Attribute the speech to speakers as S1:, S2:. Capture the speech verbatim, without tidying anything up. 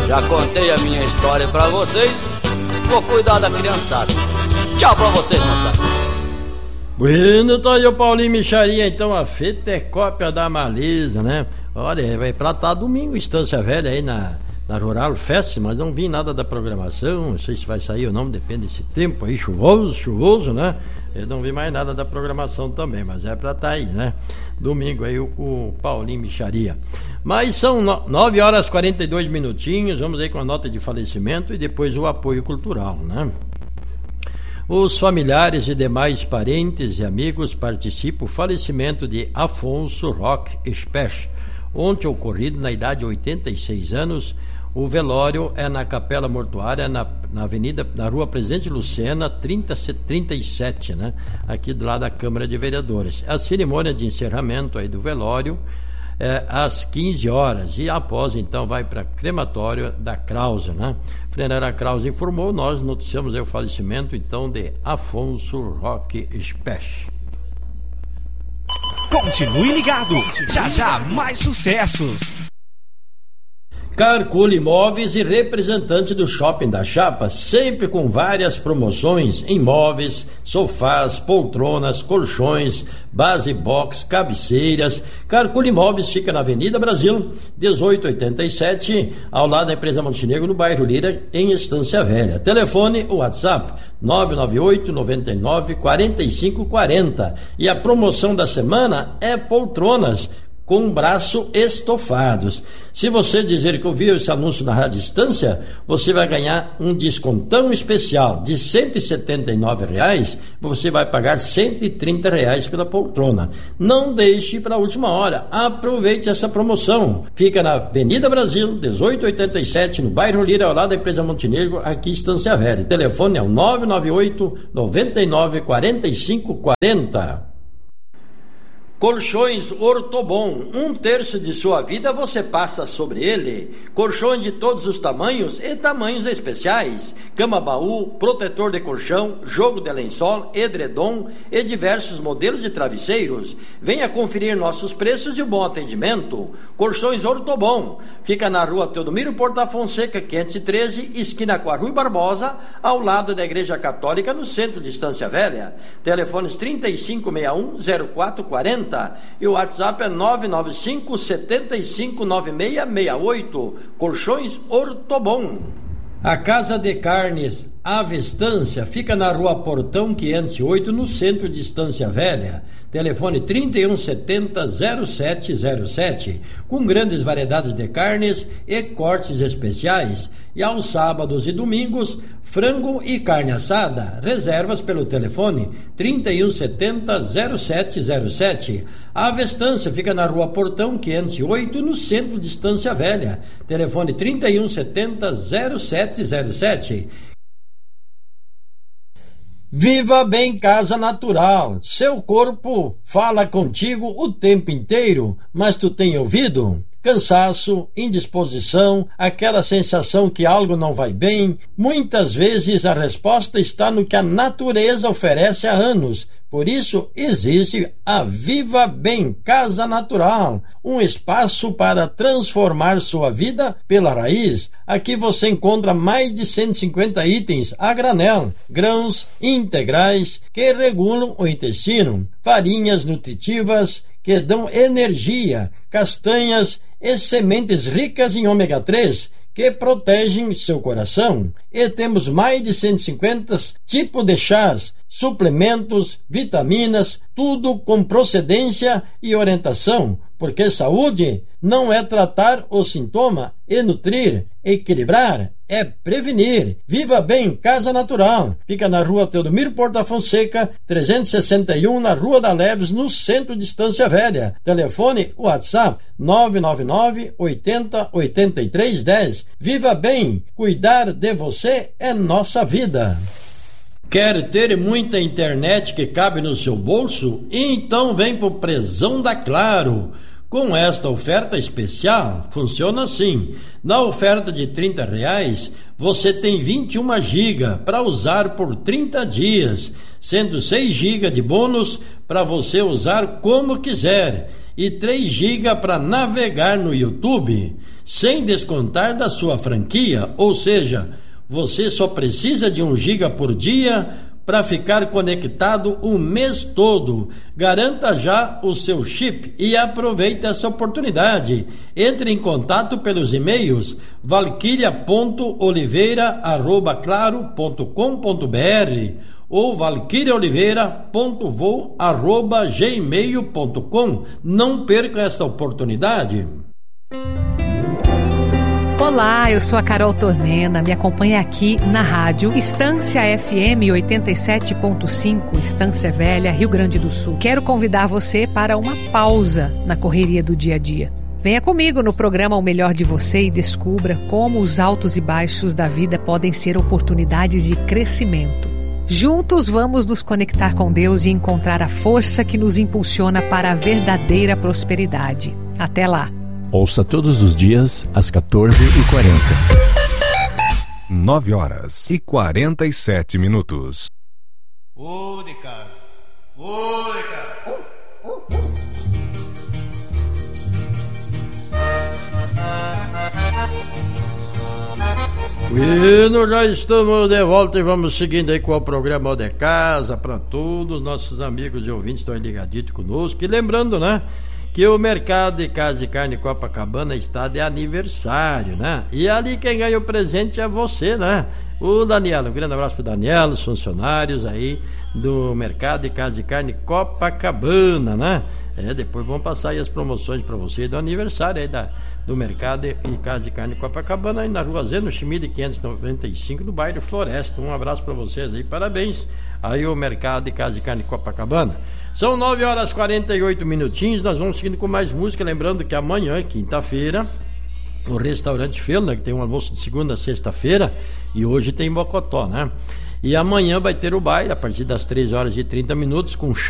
S1: Já contei a minha história pra vocês, vou cuidar da criançada. Tchau pra vocês, moçada.
S2: Bueno, tá aí o Paulinho Micharia, então a fita é cópia da Malisa, né? Olha, vai pratar domingo, Estância Velha aí na, na Rural Fest, mas não vi nada da programação, não sei se vai sair ou não, depende desse tempo aí, chuvoso, chuvoso, né? Eu não vi mais nada da programação também, mas é pra tá aí, né? Domingo aí o, o Paulinho Micharia. Mas são nove horas e quarenta e dois minutinhos, vamos aí com a nota de falecimento e depois o apoio cultural, né? Os familiares e demais parentes e amigos participam do falecimento de Afonso Roque Espech, ontem ocorrido na idade de oitenta e seis anos. O velório é na Capela Mortuária, na, na Avenida, na Rua Presidente Lucena, trinta, trinta e sete, né? Aqui do lado da Câmara de Vereadores. A cerimônia de encerramento aí do velório é às quinze horas e após então vai para crematório da Krause, né? Funerária Krause informou, nós noticiamos aí o falecimento então de Afonso Roque Espech.
S3: Continue ligado, já já mais sucessos.
S2: Carcule Imóveis e representante do Shopping da Chapa, sempre com várias promoções em móveis, sofás, poltronas, colchões, base box, cabeceiras. Carcule Imóveis fica na Avenida Brasil, dezoito oitenta e sete, ao lado da empresa Montenegro, no bairro Lira, em Estância Velha. Telefone, WhatsApp, nove nove oito, nove nove, quatro cinco quatro zero. E a promoção da semana é poltronas com braço estofados. Se você dizer que ouviu esse anúncio na Rádio Estância, você vai ganhar um descontão especial de cento e setenta e nove reais, você vai pagar cento e trinta reais pela poltrona. Não deixe para a última hora, aproveite essa promoção. Fica na Avenida Brasil, dezoito oitenta e sete, no bairro Lira, ao lado da empresa Montenegro, aqui em Estância Velha. O telefone é o nove nove oito, nove nove, quatro cinco quatro zero. Colchões Ortobon, um terço de sua vida você passa sobre ele. Colchões de todos os tamanhos e tamanhos especiais. Cama-baú, protetor de colchão, jogo de lençol, edredom e diversos modelos de travesseiros. Venha conferir nossos preços e o bom atendimento. Colchões Ortobon, fica na rua Teodomiro Porta Fonseca, quinhentos e treze, esquina com a Rui Barbosa, ao lado da Igreja Católica, no centro de Estância Velha. Telefones trinta e cinco sessenta e um, zero quatro quarenta e o WhatsApp é nove nove cinco, sete cinco, nove seis seis oito. Colchões Ortobon. A Casa de Carnes Avestância fica na Rua Portão quinhentos e oito, no centro de Estância Velha. Telefone trinta e um setenta, zero sete zero sete, com grandes variedades de carnes e cortes especiais. E aos sábados e domingos, frango e carne assada. Reservas pelo telefone trinta e um setenta, zero sete zero sete. A Avestância fica na Rua Portão quinhentos e oito, no centro de Estância Velha. Telefone trinta e um setenta, zero sete zero sete. Viva Bem Casa Natural. Seu corpo fala contigo o tempo inteiro, mas tu tem ouvido? Cansaço, indisposição, aquela sensação que algo não vai bem. Muitas vezes a resposta está no que a natureza oferece há anos. Por isso existe a Viva Bem Casa Natural, um espaço para transformar sua vida pela raiz. Aqui você encontra mais de cento e cinquenta itens a granel, grãos integrais que regulam o intestino, farinhas nutritivas que dão energia, castanhas e sementes ricas em ômega três que protegem seu coração. E temos mais de cento e cinquenta tipos de chás, suplementos, vitaminas, tudo com procedência e orientação, porque saúde não é tratar o sintoma e nutrir, equilibrar, é prevenir. Viva Bem Casa Natural. Fica na Rua Teodomiro Porta Fonseca, trezentos e sessenta e um, na Rua da Leves, no centro de Estância Velha. Telefone, WhatsApp, nove nove nove, oitenta, oitenta e três, dez. Viva Bem, cuidar de você é nossa vida. Quer ter muita internet que cabe no seu bolso? Então vem pro Prezão da Claro. Com esta oferta especial, funciona assim. Na oferta de trinta reais, você tem vinte e um gigas para usar por trinta dias, sendo seis gigas de bônus para você usar como quiser. e três gigas para navegar no YouTube, sem descontar da sua franquia, ou seja, você só precisa de um giga por dia para ficar conectado o mês todo. Garanta já o seu chip e aproveite essa oportunidade. Entre em contato pelos e-mails valquiria ponto oliveira arroba claro ponto com ponto br ou valquiria oliveira ponto voo arroba gmail ponto com. Não perca essa oportunidade.
S4: Olá, eu sou a Carol Tornena, me acompanha aqui na rádio Estância F M oitenta e sete ponto cinco, Estância Velha, Rio Grande do Sul. Quero convidar você para uma pausa na correria do dia a dia. Venha comigo no programa O Melhor de Você e descubra como os altos e baixos da vida podem ser oportunidades de crescimento. Juntos vamos nos conectar com Deus e encontrar a força que nos impulsiona para a verdadeira prosperidade. Até lá!
S5: Ouça todos os dias às quatorze e quarenta.
S6: nove horas e quarenta e sete minutos.
S7: Ô de casa, ô de casa.
S2: Bueno, já estamos de volta e vamos seguindo aí com o programa de casa para todos nossos amigos e ouvintes que estão ligaditos conosco. E lembrando, né, que o mercado de casa e carne Copacabana está de aniversário, né? E ali quem ganha o presente é você, né? O Daniel, um grande abraço pro Daniel, os funcionários aí do mercado de casa e carne Copacabana, né? É, depois vamos passar aí as promoções para você do aniversário aí da, do mercado de casa e carne Copacabana, aí na rua Zeno Schmid quinhentos e noventa e cinco, no bairro Floresta. Um abraço para vocês aí, parabéns aí o mercado de casa e carne Copacabana. São nove horas e quarenta e oito minutinhos, nós vamos seguindo com mais música, lembrando que amanhã, quinta-feira, o restaurante Felo, né, que tem um almoço de segunda a sexta-feira, e hoje tem Mocotó, né? E amanhã vai ter o baile a partir das três horas e trinta minutos com chá